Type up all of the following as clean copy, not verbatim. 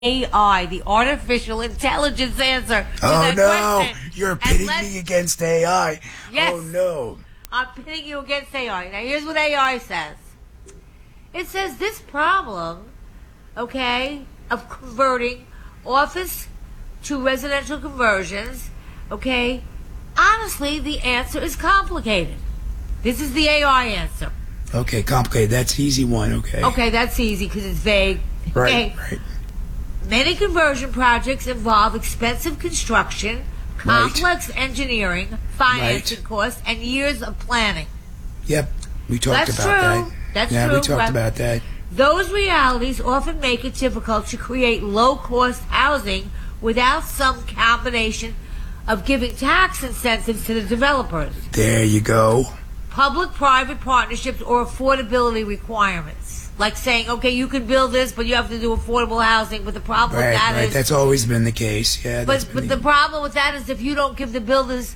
AI, the artificial intelligence answer to Oh that no, question. you're pitting me against AI. Yes. Oh no. I'm pitting you against AI. Now here's what AI says. It says this problem, okay, of converting office to residential conversions, okay, honestly, the answer is complicated. This is the AI answer. Okay, complicated. That's the easy one. Okay. Okay, that's easy because it's vague. Right. Okay. Right. Many conversion projects involve expensive construction, complex engineering, financing costs, and years of planning. Yep. We talked That's about true. that. That's yeah, true. we talked about that. Those realities often make it difficult to create low-cost housing without some combination of giving tax incentives to the developers, There you go. public-private partnerships, or affordability requirements. Like saying, okay, you can build this, but you have to do affordable housing. But the problem with that Right. is, That's always been the case. Yeah. but the problem with that is, if you don't give the builders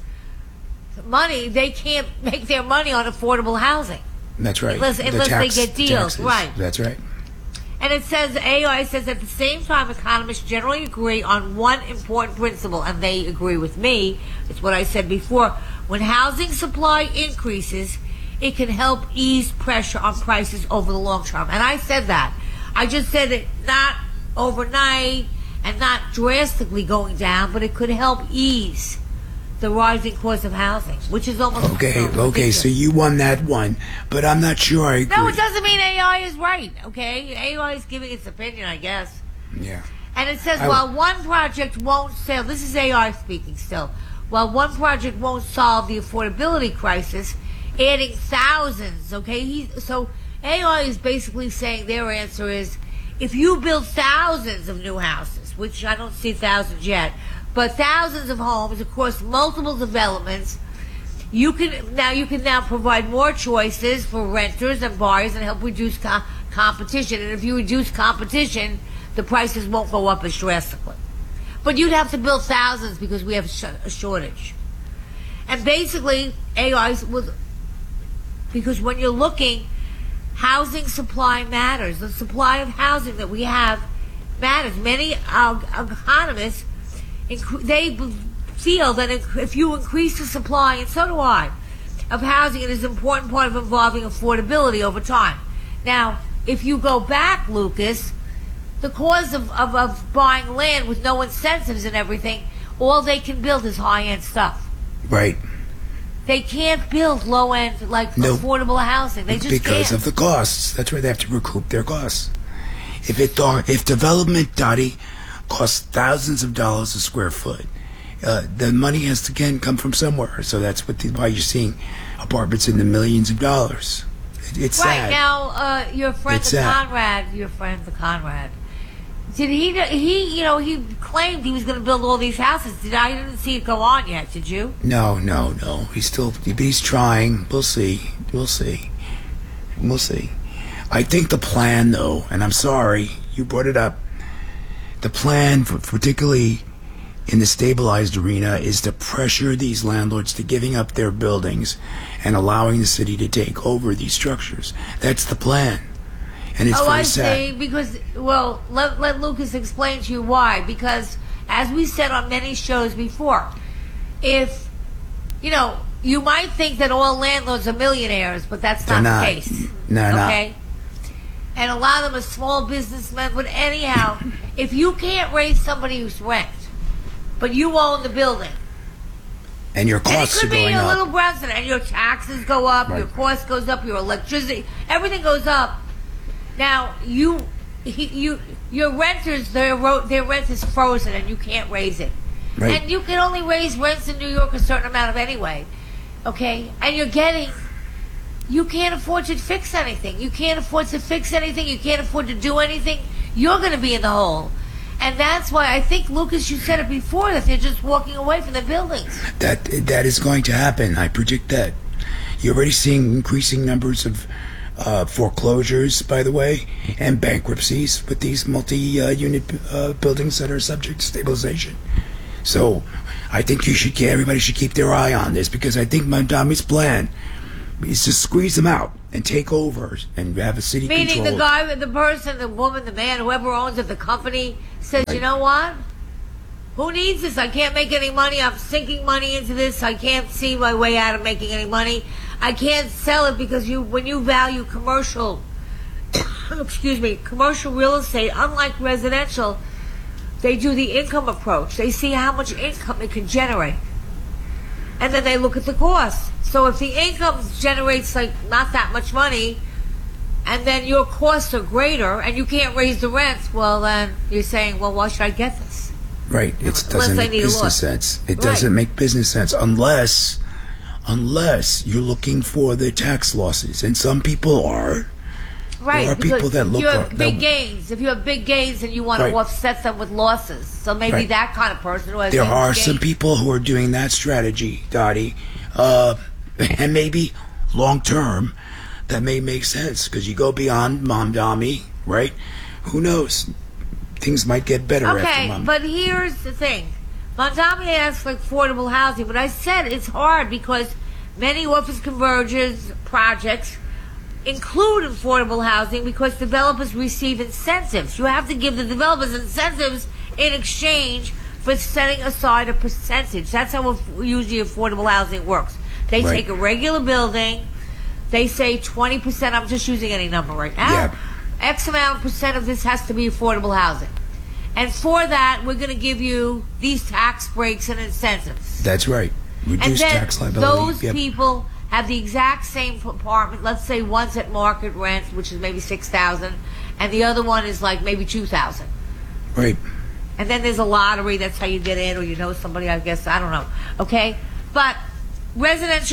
money, they can't make their money on affordable housing. That's right. Unless they get deals, taxes. right. That's right. And it says, AI says, at the same time, economists generally agree on one important principle, and they agree with me. It's what I said before. When housing supply increases, it can help ease pressure on prices over the long term. And I said that. I just said it not overnight and not drastically going down, but it could help ease the rising cost of housing, which is almost Okay. ridiculous. So you won that one, but I'm not sure I agree. No, it doesn't mean AI is right, okay? AI is giving its opinion, I guess. Yeah. And it says, while one project won't sell, this is AI speaking still, while one project won't solve the affordability crisis, adding thousands, okay? So AI is basically saying their answer is, if you build thousands of new houses, which I don't see thousands yet, but thousands of homes across multiple developments, you can now provide more choices for renters and buyers and help reduce competition. And if you reduce competition, the prices won't go up as drastically. But you'd have to build thousands because we have a shortage. And basically, AI was, because when you're looking, housing supply matters. The supply of housing that we have matters. Many economists, they feel that if you increase the supply, and so do I, of housing, it is an important part of involving affordability over time. Now, if you go back, Lucas, the cause of buying land with no incentives and everything, all they can build is high-end stuff. Right. They can't build low-end, affordable housing. They just because can't. of the costs. That's why they have to recoup their costs. If development, Dottie, costs thousands of dollars a square foot, the money has to again come from somewhere. So that's why you're seeing apartments in the millions of dollars. It's right sad. Now, your friend the Conrad, did he claimed he was going to build all these houses. I didn't see it go on yet. Did you? No. He's trying. We'll see. I think the plan, though, and I'm sorry you brought it up, the plan, particularly in the stabilized arena, is to pressure these landlords to giving up their buildings and allowing the city to take over these structures. That's the plan. And it's very sad. I see. Because, well, let Lucas explain to you why. Because, as we said on many shows before, if, you might think that all landlords are millionaires, but that's not the case. No, okay? And a lot of them are small businessmen. But anyhow, if you can't raise somebody's rent, but you own the building, and your costs are going up. And it could be your little resident, and your taxes go up, Right. your cost goes up, your electricity, everything goes up. Now, your renters, their rent is frozen, and you can't raise it. Right. And you can only raise rents in New York a certain amount of anyway, okay? And you can't afford to fix anything. You can't afford to fix anything. You can't afford to do anything. You're going to be in the hole. And that's why I think, Lucas, you said it before, that they're just walking away from the buildings. That is going to happen. I predict that. You're already seeing increasing numbers of foreclosures, by the way, and bankruptcies with these multi-unit buildings that are subject to stabilization. So I think everybody should keep their eye on this, because I think Mamdani's plan is to squeeze them out and take over and have a city Meaning control. the guy, the person, the woman, the man, whoever owns it, the company, says, you know what? Who needs this? I can't make any money. I'm sinking money into this. I can't see my way out of making any money. I can't sell it because when you value commercial, commercial real estate, unlike residential, they do the income approach. They see how much income it can generate. And then they look at the cost. So if the income generates like not that much money, and then your costs are greater, and you can't raise the rents, well then you're saying, well, why should I get this? Right. It doesn't make business sense. It doesn't make business sense unless you're looking for the tax losses, and some people are. Right. There are people that look. You have big gains. If you have big gains, and you want to offset them with losses, so maybe that kind of person who has. There are some people who are doing that strategy, Dottie, and maybe long term, that may make sense because you go beyond Mamdani, right? Who knows? Things might get better after Mamdani. But here's the thing. Mamdani asked for affordable housing, but I said it's hard because many office convergence projects include affordable housing because developers receive incentives. You have to give the developers incentives in exchange for setting aside a percentage. That's how usually affordable housing works. They take a regular building, they say 20%, I'm just using any number right now, X amount percent of this has to be affordable housing. And for that, we're going to give you these tax breaks and incentives. That's right. Reduce tax liability. Those people have the exact same apartment. Let's say one's at market rent, which is maybe $6,000, and the other one is like maybe $2,000. Right. And then there's a lottery. That's how you get in, or you know somebody. I guess I don't know. Okay, but new residents.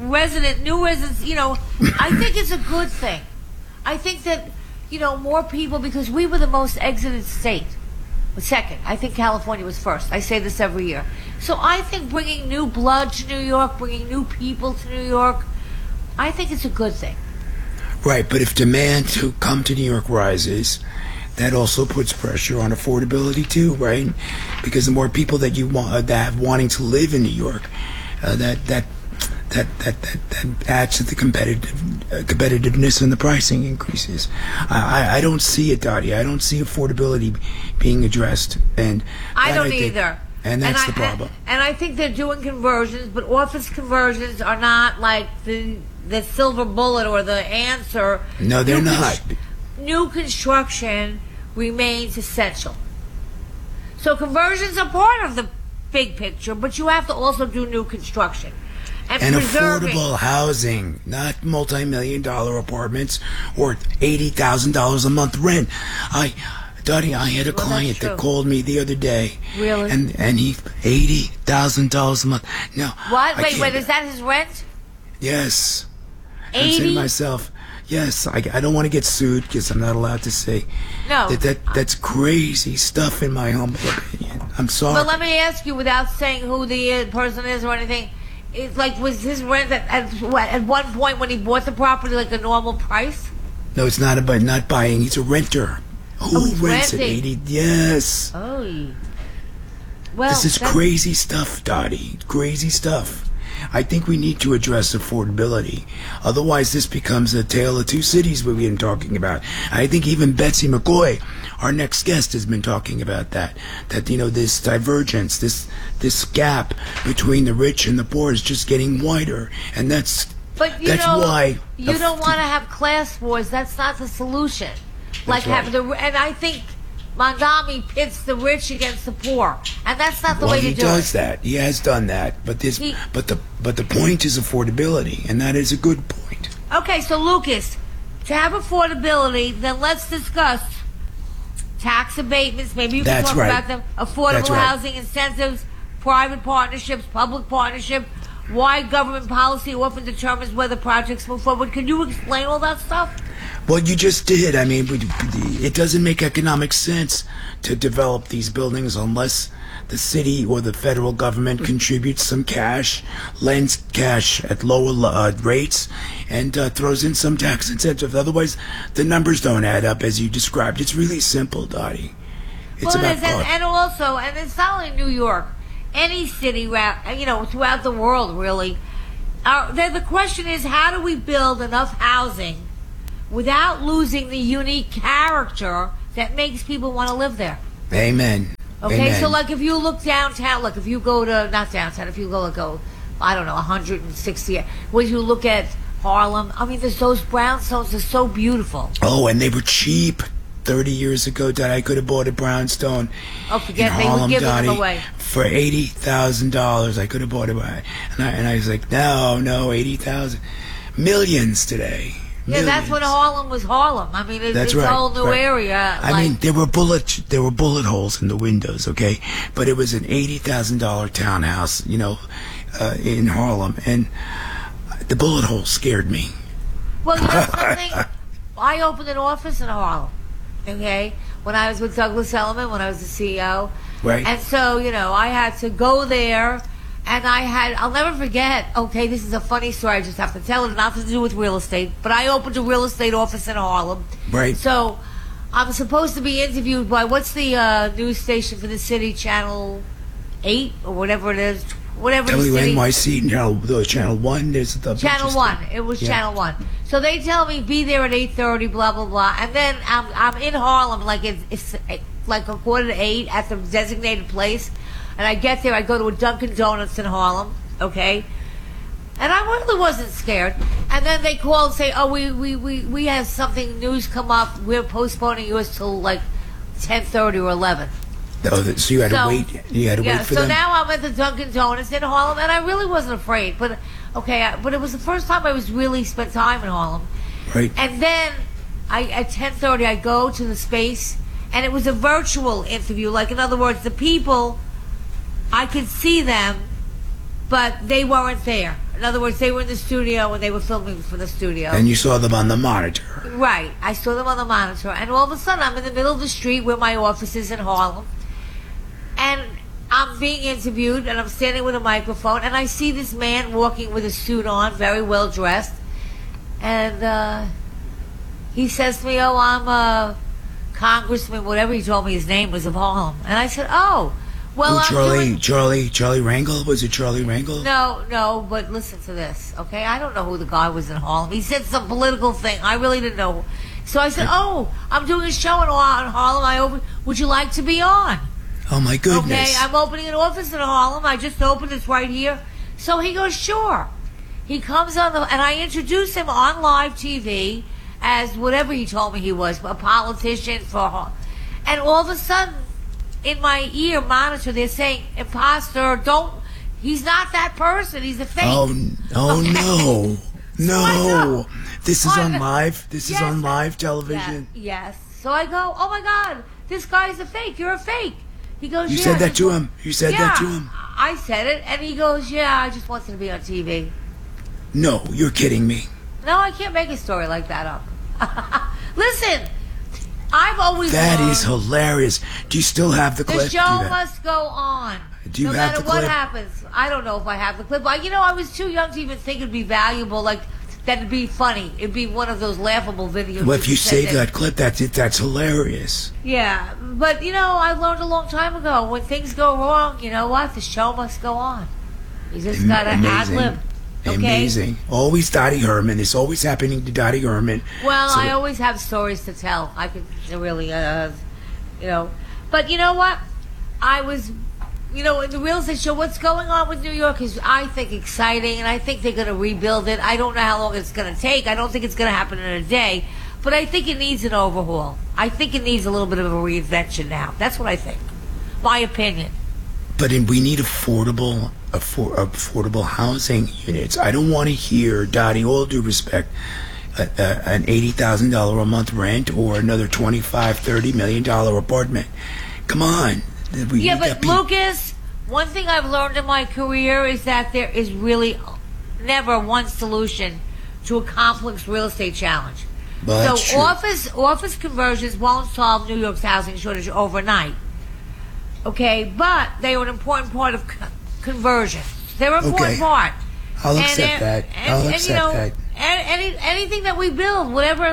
I think it's a good thing. I think that more people, because we were the most exited state. Second, I think California was first. I say this every year. So I think bringing new blood to New York, bringing new people to New York, I think it's a good thing. Right, but if demand to come to New York rises, that also puts pressure on affordability too, right? Because the more people that you want that have wanting to live in New York, that adds to the competitiveness, and the pricing increases. I don't see it, Dottie. I don't see affordability being addressed, and I don't either. And that's the problem. And I think they're doing conversions, but office conversions are not like the silver bullet or the answer. No, they're not. New construction remains essential. So conversions are part of the big picture, but you have to also do new construction. And affordable housing, not multi-million-dollar apartments or $80,000 a month rent. Dottie, I had a client that called me the other day. Really? And he $80,000 a month. No. What? Wait, is that his rent? Yes. 80? I'm saying to myself, yes, I don't want to get sued because I'm not allowed to say. No. That's crazy stuff in my humble opinion. I'm sorry. But let me ask you, without saying who the person is or anything, it's like, was his rent at one point when he bought the property like a normal price? No, it's not about not buying. He's a renter. Who rents at 80? Yes. Oh. Well, this is crazy stuff, Dottie. Crazy stuff. I think we need to address affordability. Otherwise, this becomes a tale of two cities we've been talking about. I think even Betsy McCoy, our next guest, has been talking about that. That, this divergence, this gap between the rich and the poor is just getting wider. And that's why... You don't want to have class wars. That's not the solution. And I think Mamdani pits the rich against the poor, and that's not the way to do it. He does that. He has done that. But the point is affordability, and that is a good point. Okay, so Lucas, to have affordability, then let's discuss tax abatements. Maybe you can talk about them. Affordable housing incentives, private partnerships, public partnership. Why government policy often determines whether projects move forward. Can you explain all that stuff? Well, you just did. I mean, it doesn't make economic sense to develop these buildings unless the city or the federal government contributes some cash, lends cash at lower rates, and throws in some tax incentives. Otherwise, the numbers don't add up as you described. It's really simple, Dottie. It's about and it's not only New York, any city, throughout the world, really. then the question is, how do we build enough housing without losing the unique character that makes people want to live there? Amen. Okay, Amen. so like if you look downtown, like if you go to, not downtown, if you go, I don't know, 160, when you look at Harlem, I mean, there's those brownstones are so beautiful. Oh, and they were cheap. 30 years ago, Dad, I could have bought a brownstone. Oh, forget in they Harlem, were giving Dottie, them away. for $80,000. I could have bought it, and I was like, no, 80,000, millions today. Yeah, that's Millions. when Harlem was Harlem. I mean, That's it's right, a whole new right. area. I mean, there were bullet holes in the windows, okay, but it was an $80,000 townhouse, in Harlem, and the bullet hole scared me. well, you know something? I opened an office in Harlem. Okay, when I was with Douglas Elliman, when I was the CEO, Right. and so I had to go there, and I'll never forget. Okay, this is a funny story. I just have to tell it. Nothing to do with real estate, but I opened a real estate office in Harlem. Right. So I'm supposed to be interviewed by what's the news station for the city, Channel 8 or whatever it is, whatever the city. WNYC, Channel 1, there's the Channel 1. It was Yeah. Channel 1. So they tell me be there at 8:30, blah blah blah, and then I'm in Harlem like it's like a 7:45 at the designated place, and I get there. I go to a Dunkin' Donuts in Harlem, okay, and I really wasn't scared. And then they call and say, "Oh, we have something news come up. We're postponing yours till like 10:30 or 11." Oh, so you had to So- wait. You had to wait for so them. now I'm at the Dunkin' Donuts in Harlem, and I really wasn't afraid. But but it was the first time I was really spent time in Harlem. Right. And then at 10:30 I go to the space, and it was a virtual interview. Like, in other words, the people, I could see them, but they weren't there. In other words, they were in the studio and they were filming for the studio. And you saw them on the monitor. Right. I saw them on the monitor, and all of a sudden I'm in the middle of the street where my office is in Harlem, and I'm being interviewed, and I'm standing with a microphone, and I see this man walking with a suit on, very well dressed, and he says to me, "Oh, I'm a congressman," whatever he told me his name was, of Harlem. And I said, "Oh, well, I'm doing..." Charlie Rangel? Was it Charlie Rangel? No, but listen to this, okay? I don't know who the guy was in Harlem. He said some political thing. I really didn't know. So I said, "Oh, I'm doing a show in Harlem. Would you like to be on?" Oh my goodness. Okay, I'm opening an office in Harlem. I just opened it right here. So he goes, "Sure." He comes on and I introduce him on live TV as whatever he told me he was, a politician and all of a sudden, in my ear monitor, they're saying, "Imposter, he's not that person, he's a fake." Oh no. know. This is So I on go- live? This is Yes. on live television? Yes. So I go, "Oh my God, this guy's a fake. You're a fake." He goes, You "Yeah." said that to him? You said that to him? I said it, and he goes, "Yeah, I just wanted to be on TV." No, you're kidding me. No, I can't make a story like that up. Listen, I've always That learned is hilarious. Do you still have the the clip? show must go on. Do you no have matter the what clip? happens. I don't know if I have the clip. I was too young to even think it'd be valuable, like that it'd be funny. It'd be one of those laughable videos. Well, if you said save that clip, that's hilarious. Yeah, but I learned a long time ago, when things go wrong, you know what? The show must go on. You just gotta ad-lib. Okay? Amazing. Always Dottie Herman. It's always happening to Dottie Herman. Well, So- I always have stories to tell. I could really, But you know what? I was, in the real estate show, what's going on with New York is, I think, exciting, and I think they're going to rebuild it. I don't know how long it's going to take. I don't think it's going to happen in a day, but I think it needs an overhaul. I think it needs a little bit of a reinvention now. That's what I think. My opinion. But we need affordable housing units. I don't want to hear, Dottie, all due respect, an $80,000 a month rent or another $25-30 million apartment. Come on. Yeah, but Lucas, one thing I've learned in my career is that there is really never one solution to a complex real estate challenge. Well, that's So true. office conversions won't solve New York's housing shortage overnight. Okay, but they are an important part of conversion. They're an important Okay. part. I'll accept that. I'll accept that. Anything that we build, whatever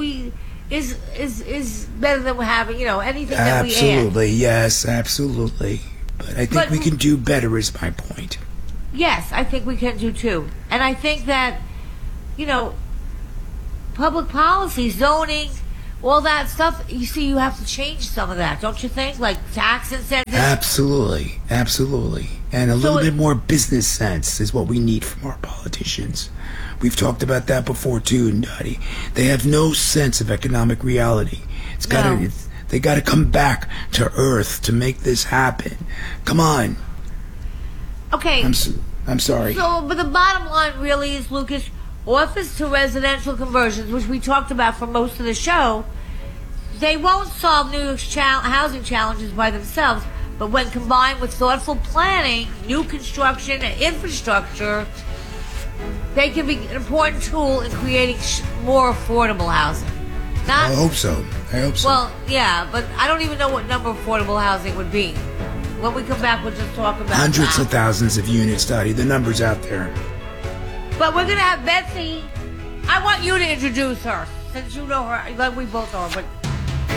is better than having, anything that we add. Absolutely, yes, absolutely. But I think we can do better is my point. Yes, I think we can do too. And I think that, you know, public policy, zoning, all that stuff, you see, you have to change some of that, don't you think? Like tax incentives. Absolutely, absolutely. And a little it- bit more business sense is what we need from our politicians. We've talked about that before too, Dottie. They have no sense of economic reality. No. They got to come back to earth to make this happen. Come on. Okay. I'm sorry. So, but the bottom line really is, Lucas, office to residential conversions, which we talked about for most of the show, they won't solve New York's housing challenges by themselves, but when combined with thoughtful planning, new construction, and infrastructure, they can be an important tool in creating more affordable housing. Not, I hope so. well, yeah, but I don't even know what number of affordable housing would be. When we come back, we'll just talk about Hundreds that. of thousands of units, Dottie. The number's out there. But we're going to have Betsy. I want you to introduce her, since you know her, like we both are, but